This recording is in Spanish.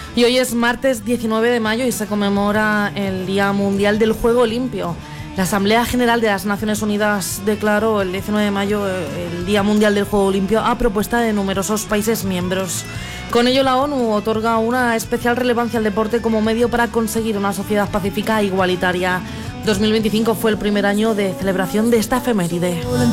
Y hoy es martes 19 de mayo y se conmemora el Día Mundial del Juego Limpio. La Asamblea General de las Naciones Unidas declaró el 19 de mayo el Día Mundial del Juego Limpio a propuesta de numerosos países miembros. Con ello, la ONU otorga una especial relevancia al deporte como medio para conseguir una sociedad pacífica e igualitaria. 2025 fue el primer año de celebración de esta efeméride.